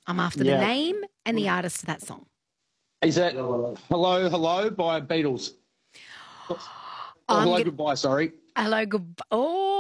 I'm after the Yeah. name and the artist of that song. Is that Hello, Hello by Beatles? Oh, I'm Hello, gonna- Goodbye, sorry. Hello, goodbye. Oh.